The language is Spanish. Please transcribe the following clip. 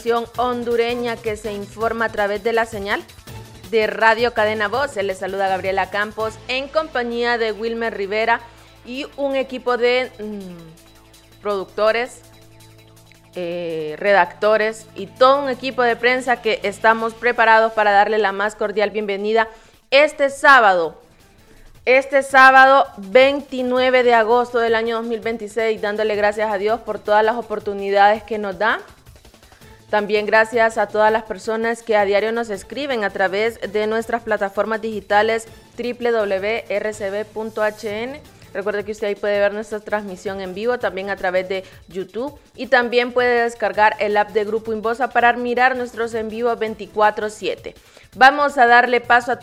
información hondureña que se informa a través de la señal de Radio Cadena Voz. Se les saluda Gabriela Campos en compañía de Wilmer Rivera y un equipo de productores, redactores y todo un equipo de prensa que estamos preparados para darle la más cordial bienvenida este sábado 29 de agosto del año 2026, dándole gracias a Dios por todas las oportunidades que nos da. También gracias a todas las personas que a diario nos escriben a través de nuestras plataformas digitales www.rcb.hn. Recuerde que usted ahí puede ver nuestra transmisión en vivo, también a través de YouTube, y también puede descargar el app de Grupo Inbosa para mirar nuestros en vivo 24/7. Vamos a darle paso a